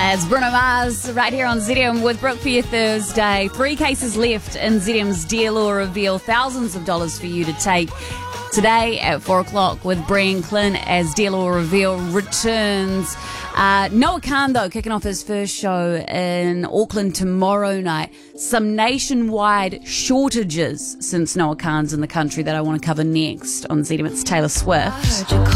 It's Bruno Mars right here on ZM with Brooke for your Thursday. 3 cases left in ZM's Dear Law Reveal. Thousands of dollars for you to take today at 4 o'clock with Brian Klin as Dear Law Reveal returns. Noah Khan, though, kicking off his first show in Auckland tomorrow night. Some nationwide shortages since Noah Khan's in the country that I want to cover next on ZM. It's Taylor Swift.